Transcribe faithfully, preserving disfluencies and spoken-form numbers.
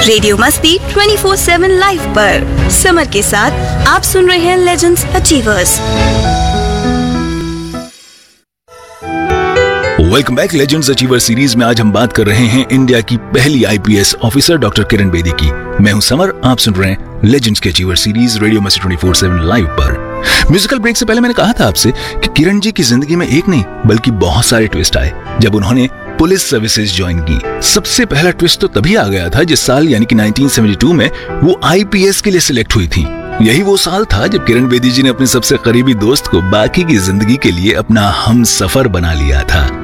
Radio मस्ती twenty four seven live पर summer के साथ आप सुन रहे हैं legends achievers. Welcome back legends achiever series में आज हम बात कर रहे हैं इंडिया की पहली IPS officer doctor Kiran Bedi की। मैं हूं समर, आप सुन रहे हैं लेजेंड्स के अचीवर सीरीज रेडियो मस्ती ट्वेंटी फोर सेवन लाइव पर। म्यूजिकल ब्रेक से पहले मैंने कहा था आपसे कि किरण जी की जिंदगी में एक नहीं बल्कि बहुत सारे ट्विस्ट आए जब उन्होंने पुलिस सर्विसेज ज्वाइन की। सबसे पहला ट्विस्ट तो तभी आ गया था जिस साल यानी कि नाइनटीन सेवेंटी टू में वो आईपीएस के लिए सिलेक्ट हुई थी। यही वो साल था जब किरण बेदी जी ने अपने सबसे करीबी दोस्त को बाकी की जिंदगी के लिए अपना हमसफर बना लिया था।